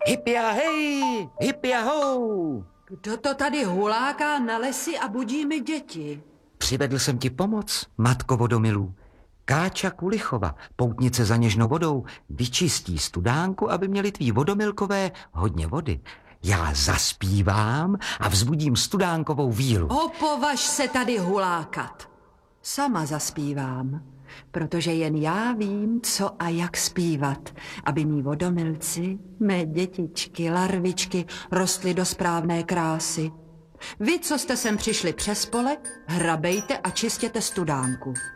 Hypia hej, hypia hou. Kdo to tady huláká na lesy a budí mi děti? Přivedl jsem ti pomoc, matko vodomilů. Káča Kulichova, poutnice za něžnou vodou, vyčistí studánku, aby měli tví vodomilkové hodně vody. Já zaspívám a vzbudím studánkovou vílu. Opovaž se tady hulákat. Sama zaspívám, protože jen já vím, co a jak zpívat, aby mý vodomilci, mé dětičky, larvičky rostly do správné krásy. Vy, co jste sem přišli přes pole, hrabejte a čistěte studánku.